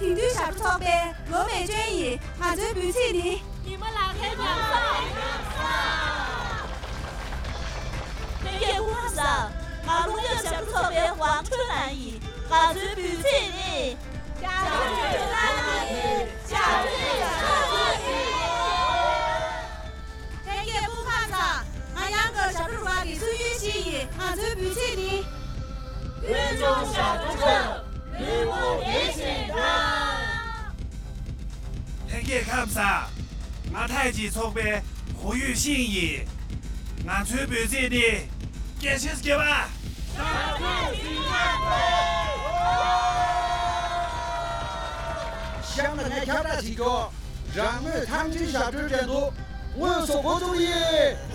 听对下不错呗，我没建议，俺这不起的。 你们哪天讲啥？那也不怕啥，俺们有下不错呗，望春难移，俺这不起的。下春难移，下春难移。 那也不怕啥，俺两个下不完的是运气，俺这不起的。 日中下不成，日暮也显堂。 那也看啥？俺太极错呗，活跃心意，俺最不济的，感谢给吧。 想了来挑战几个，让我们参军下边监督，我说过主意。